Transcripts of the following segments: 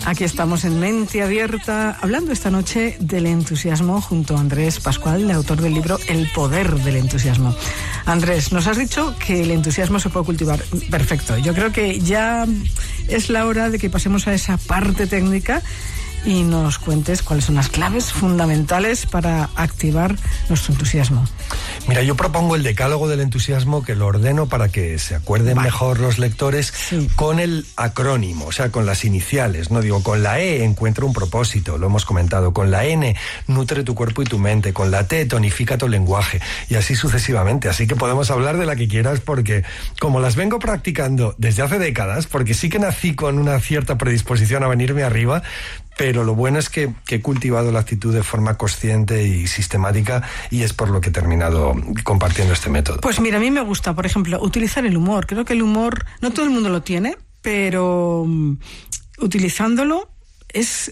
Aquí estamos en Mente Abierta, hablando esta noche del entusiasmo junto a Andrés Pascual, el autor del libro El poder del entusiasmo. Andrés, nos has dicho que el entusiasmo se puede cultivar. Perfecto, yo creo que ya es la hora de que pasemos a esa parte técnica y nos cuentes cuáles son las claves fundamentales para activar nuestro entusiasmo. Mira, yo propongo el decálogo del entusiasmo, que lo ordeno para que se acuerden mejor los lectores, con el acrónimo, o sea, con las iniciales, no digo, con la E, encuentra un propósito, lo hemos comentado, con la N, nutre tu cuerpo y tu mente, con la T, tonifica tu lenguaje, y así sucesivamente. Así que podemos hablar de la que quieras, porque como las vengo practicando desde hace décadas, porque sí que nací con una cierta predisposición a venirme arriba, pero lo bueno es que he cultivado la actitud de forma consciente y sistemática, y es por lo que he terminado compartiendo este método. Pues mira, a mí me gusta, por ejemplo, utilizar el humor. Creo que el humor, no todo el mundo lo tiene, pero utilizándolo es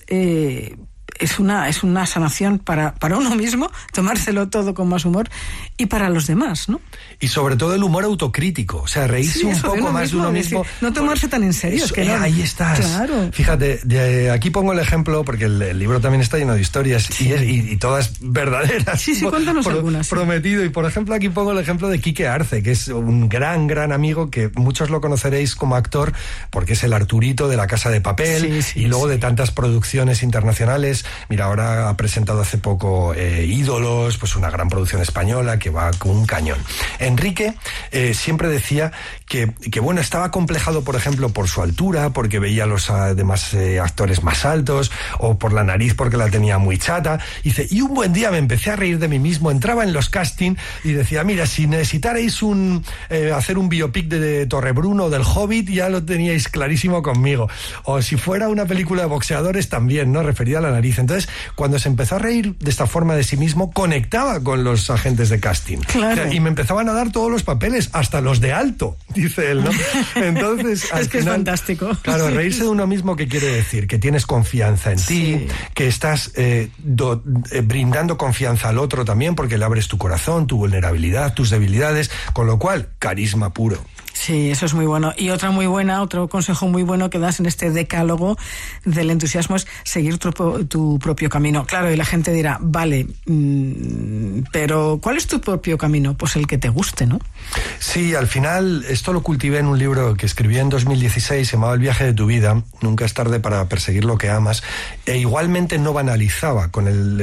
una sanación para uno mismo, tomárselo todo con más humor, y para los demás, ¿no? Y sobre todo el humor autocrítico, o sea, reírse un poco más de uno mismo. No tomarse tan en serio. Eso, es que no, ahí estás. Claro. Fíjate, aquí pongo el ejemplo, porque el libro también está lleno de historias, y todas verdaderas. Sí, cuéntanos algunas. Prometido. Y por ejemplo, aquí pongo el ejemplo de Quique Arce, que es un gran amigo, que muchos lo conoceréis como actor, porque es el Arturito de La Casa de Papel, y luego de tantas producciones internacionales. Mira, ahora ha presentado hace poco Ídolos, pues una gran producción española que va con un cañón. Enrique siempre decía que bueno, estaba complejado, por ejemplo, por su altura, porque veía a los demás actores más altos, o por la nariz porque la tenía muy chata. Y un buen día me empecé a reír de mí mismo, entraba en los castings y decía, mira, si necesitarais hacer un biopic de Torrebruno o del Hobbit, ya lo teníais clarísimo conmigo. O si fuera una película de boxeadores también, ¿no? Referida a la nariz. Entonces, cuando se empezó a reír de esta forma de sí mismo, conectaba con los agentes de casting. Claro. Y me empezaban a dar todos los papeles, hasta los de alto, dice él, ¿no? Entonces, es que es fantástico. Claro, reírse de uno mismo, ¿qué quiere decir? Que tienes confianza en ti, que estás brindando confianza al otro también, porque le abres tu corazón, tu vulnerabilidad, tus debilidades, con lo cual, carisma puro. Sí, eso es muy bueno. Y otro consejo muy bueno que das en este decálogo del entusiasmo es seguir tu propio camino. Claro, y la gente dirá, vale, pero ¿cuál es tu propio camino? Pues el que te guste, ¿no? Sí, al final esto lo cultivé en un libro que escribí en 2016, se llamaba El viaje de tu vida, nunca es tarde para perseguir lo que amas, e igualmente no banalizaba con el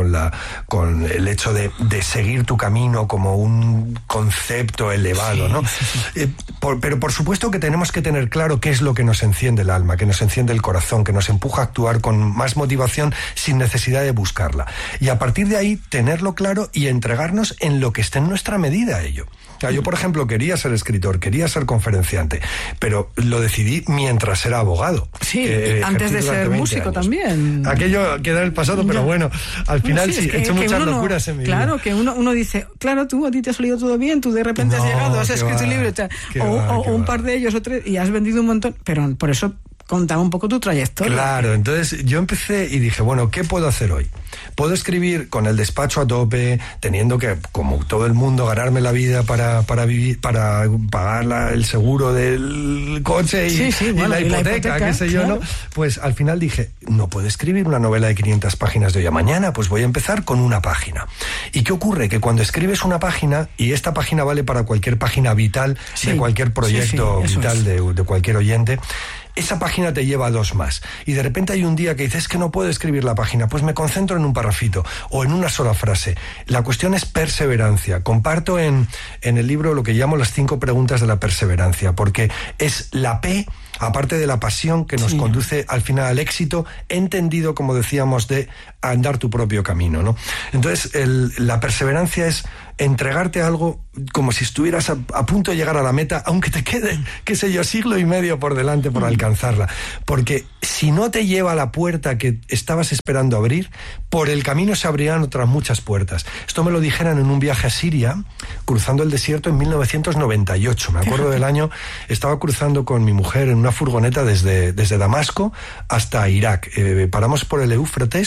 hecho de seguir tu camino como un concepto elevado, ¿no? Pero por supuesto que tenemos que tener claro qué es lo que nos enciende el alma, que nos enciende el corazón, que nos empuja a actuar con más motivación sin necesidad de buscarla. Y a partir de ahí, tenerlo claro y entregarnos en lo que esté en nuestra medida a ello. Yo, por ejemplo, quería ser escritor, quería ser conferenciante, pero lo decidí mientras era abogado. Sí, antes de ser músico años. También. Aquello queda en el pasado, pero bueno, al final he hecho muchas locuras en mi vida. Claro, que uno dice, claro, a ti te ha salido todo bien, tú de repente has llegado, has escrito un libro, o un par de ellos, o tres, y has vendido un montón, pero por eso contaba un poco tu trayectoria. Claro, entonces yo empecé y dije, bueno, ¿qué puedo hacer hoy? Puedo escribir con el despacho a tope, teniendo que, como todo el mundo, ganarme la vida para vivir, para pagar el seguro del coche y la hipoteca, qué sé yo, ¿no? Pues al final dije, no puedo escribir una novela de 500 páginas de hoy a mañana, pues voy a empezar con una página. ¿Y qué ocurre? Que cuando escribes una página, y esta página vale para cualquier página vital de cualquier proyecto vital de cualquier oyente, esa página te lleva a dos más. Y de repente hay un día que dices, es que no puedo escribir la página, pues me concentro en un parrafito o en una sola frase. La cuestión es perseverancia. Comparto en el libro lo que llamo las 5 preguntas de la perseverancia, porque es la P, aparte de la pasión que nos conduce al final al éxito, entendido, como decíamos, de andar tu propio camino, ¿no? Entonces, la perseverancia es entregarte a algo como si estuvieras a punto de llegar a la meta, aunque te quede, qué sé yo, siglo y medio por delante por alcanzarla. Porque si no te lleva a la puerta que estabas esperando abrir, por el camino se abrirán otras muchas puertas. Esto me lo dijeron en un viaje a Siria, cruzando el desierto en 1998. Me acuerdo del año, estaba cruzando con mi mujer en una furgoneta desde Damasco hasta Irak. Paramos por el Éufrates, por el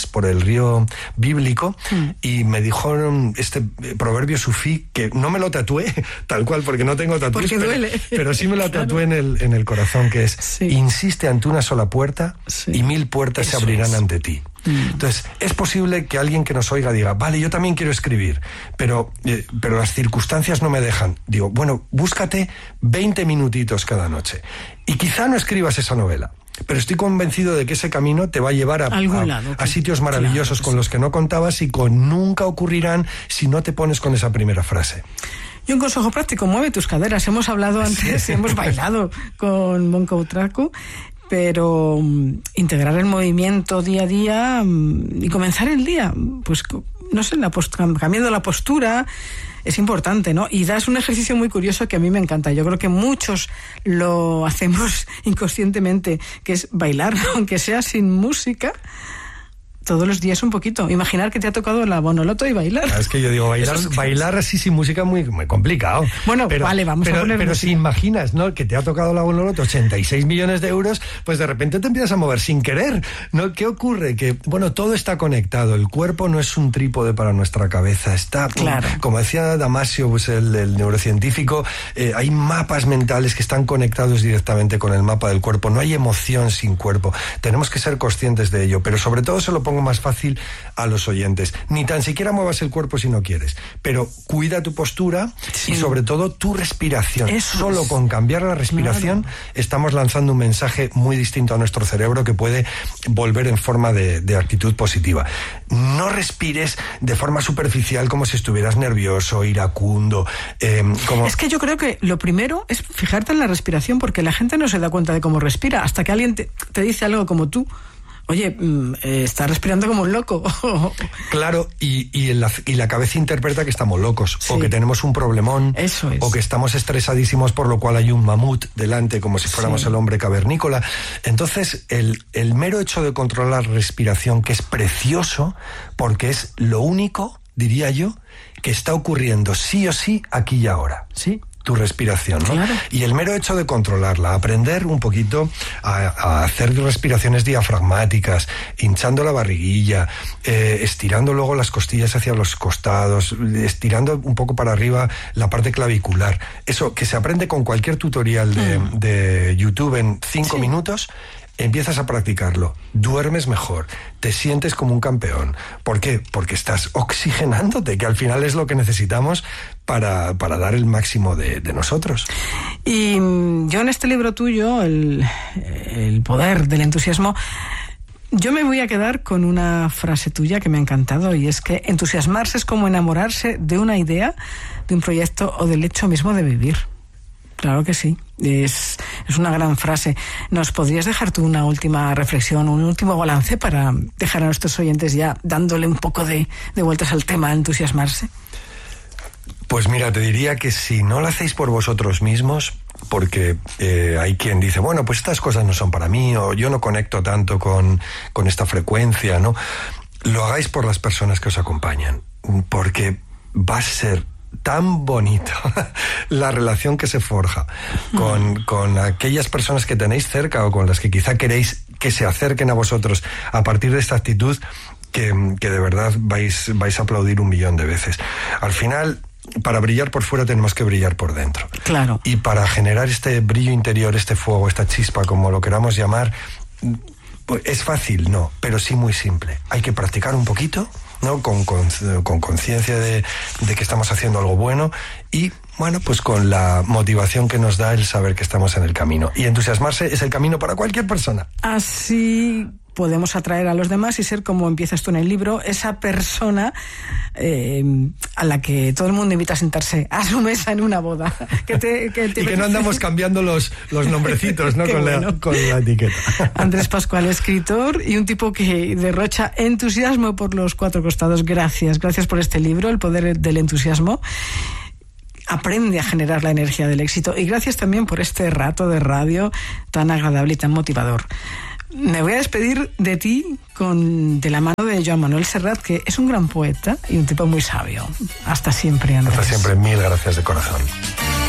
río bíblico, y me dijo este proverbio sufí, que no me lo tatué tal cual, porque no tengo tatuajes, porque duele. Pero sí me lo tatué en el corazón, que es: insiste ante una sola puerta y 1000 puertas se abrirán ante ti. Entonces, es posible que alguien que nos oiga diga, vale, yo también quiero escribir, pero las circunstancias no me dejan. Digo, bueno, búscate 20 minutitos cada noche. Y quizá no escribas esa novela, pero estoy convencido de que ese camino te va a llevar a sitios maravillosos, con los que no contabas y que nunca ocurrirán si no te pones con esa primera frase. Y un consejo práctico: mueve tus caderas. Hemos hablado antes, hemos bailado con Monco Tracu, pero integrar el movimiento día a día y comenzar el día, pues no sé, cambiando la postura, es importante, ¿no? Y das un ejercicio muy curioso que a mí me encanta. Yo creo que muchos lo hacemos inconscientemente, que es bailar, aunque sea sin música, todos los días un poquito. Imaginar que te ha tocado la Bonoloto y bailar. Es que yo digo, bailar así sin música es muy complicado. Bueno, vale, vamos a poner pero si imaginas, ¿no?, que te ha tocado la Bonoloto 86 millones de euros, pues de repente te empiezas a mover sin querer, ¿no? ¿Qué ocurre? Que, bueno, todo está conectado. El cuerpo no es un trípode para nuestra cabeza. Está, claro, como decía Damasio, pues el neurocientífico, hay mapas mentales que están conectados directamente con el mapa del cuerpo. No hay emoción sin cuerpo. Tenemos que ser conscientes de ello, pero sobre todo se lo pongo más fácil a los oyentes. Ni tan siquiera muevas el cuerpo si no quieres, pero cuida tu postura y sobre todo tu respiración. Solo con cambiar la respiración estamos lanzando un mensaje muy distinto a nuestro cerebro que puede volver en forma de actitud positiva. No respires de forma superficial como si estuvieras nervioso, iracundo. Es que yo creo que lo primero es fijarte en la respiración, porque la gente no se da cuenta de cómo respira hasta que alguien te dice algo como tú. Oye, está respirando como un loco. Claro, y la cabeza interpreta que estamos locos, o que tenemos un problemón, o que estamos estresadísimos, por lo cual hay un mamut delante, como si fuéramos el hombre cavernícola. Entonces, el mero hecho de controlar la respiración, que es precioso, porque es lo único, diría yo, que está ocurriendo sí o sí aquí y ahora, ¿sí? Tu respiración, ¿no? Claro. Y el mero hecho de controlarla, aprender un poquito a hacer respiraciones diafragmáticas, hinchando la barriguilla, estirando luego las costillas hacia los costados, estirando un poco para arriba la parte clavicular. Eso que se aprende con cualquier tutorial de YouTube en 5 minutos. Empiezas a practicarlo, duermes mejor, te sientes como un campeón. ¿Por qué? Porque estás oxigenándote, que al final es lo que necesitamos para dar el máximo de nosotros. Y yo en este libro tuyo, el poder del entusiasmo, yo me voy a quedar con una frase tuya que me ha encantado, y es que entusiasmarse es como enamorarse de una idea, de un proyecto o del hecho mismo de vivir. Claro que sí, es una gran frase. ¿Nos podrías dejar tú una última reflexión, un último balance para dejar a nuestros oyentes ya dándole un poco de vueltas al tema, entusiasmarse? Pues mira, te diría que si no lo hacéis por vosotros mismos, porque hay quien dice, bueno, pues estas cosas no son para mí, o yo no conecto tanto con esta frecuencia, ¿no? Lo hagáis por las personas que os acompañan, porque va a ser tan bonito la relación que se forja con aquellas personas que tenéis cerca o con las que quizá queréis que se acerquen a vosotros a partir de esta actitud que de verdad vais a aplaudir 1.000.000 de veces. Al final, para brillar por fuera tenemos que brillar por dentro. Claro. Y para generar este brillo interior, este fuego, esta chispa, como lo queramos llamar, pues es fácil, no, pero sí muy simple. Hay que practicar un poquito, ¿no? Con conciencia de que estamos haciendo algo bueno y, bueno, pues con la motivación que nos da el saber que estamos en el camino. Y entusiasmarse es el camino para cualquier persona. Así podemos atraer a los demás y ser, como empiezas tú en el libro, esa persona a la que todo el mundo invita a sentarse a su mesa en una boda. Y que no andamos cambiando los nombrecitos, ¿no? con la etiqueta. Andrés Pascual, escritor y un tipo que derrocha entusiasmo por los 4 costados. Gracias por este libro, El poder del entusiasmo. Aprende a generar la energía del éxito, y gracias también por este rato de radio tan agradable y tan motivador. Me voy a despedir de ti de la mano de Joan Manuel Serrat, que es un gran poeta y un tipo muy sabio. Hasta siempre, Andrés. Hasta siempre, 1000 gracias de corazón.